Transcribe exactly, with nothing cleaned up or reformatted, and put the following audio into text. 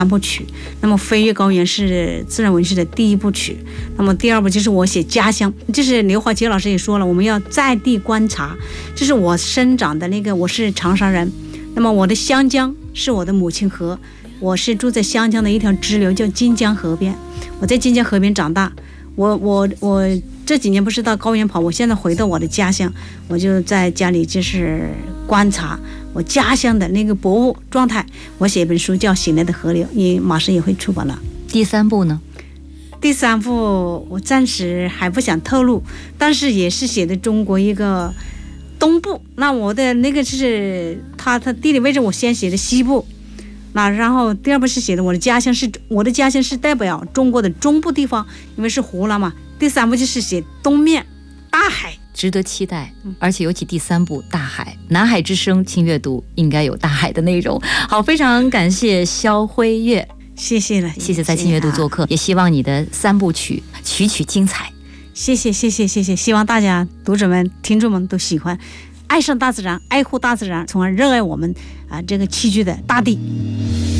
三部曲。那么飞越高原是自然文学的第一部曲，那么第二部就是我写家乡，就是刘华杰老师也说了，我们要在地观察，就是我生长的那个，我是长沙人，那么我的湘江是我的母亲河，我是住在湘江的一条支流叫金江河边，我在金江河边长大，我我我这几年不是到高原跑，我现在回到我的家乡，我就在家里就是观察我家乡的那个博物状态。我写一本书叫《醒来的河流》，也马上也会出版了。 第三部呢？ 第三部我暂时还不想透露，但是也是写的中国一个东部。那我的那个是它它地理位置，我先写的西部。那然后第二部是写的我的家乡，是我的家乡是代表中国的中部地方，因为是湖南嘛。第三部就是写东面大海， 值得期待。而且尤其第三部大海，南海之声轻阅读应该有大海的内容。好，非常感谢肖辉月， 谢谢了， 谢谢在轻阅读做客，也希望你的三部曲曲曲精彩。 谢谢谢谢谢谢，希望大家读者们听众们都喜欢，爱上大自然，爱护大自然，从而热爱我们啊这个栖居的大地。